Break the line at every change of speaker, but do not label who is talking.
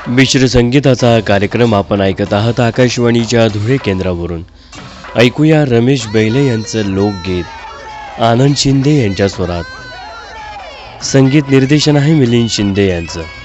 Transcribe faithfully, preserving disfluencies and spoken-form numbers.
मिश्र संगीताचा कार्यक्रम आपण ऐकत आहात आकाशवाणीच्या धुळे केंद्रावरून. ऐकूया रमेश बैले यांचं लोकगीत आनंद शिंदे यांच्या स्वरात. संगीत निर्देशन आहे मिलिंद शिंदे यांचं.